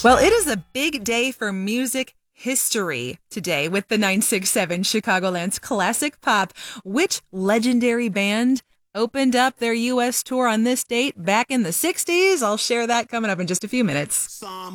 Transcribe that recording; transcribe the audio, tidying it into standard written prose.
Well, it is a big day for music history today with the 967 Chicagoland's Classic Pop. Which legendary band opened up their U.S. tour on this date back in the 60s? I'll share that coming up in just a few minutes.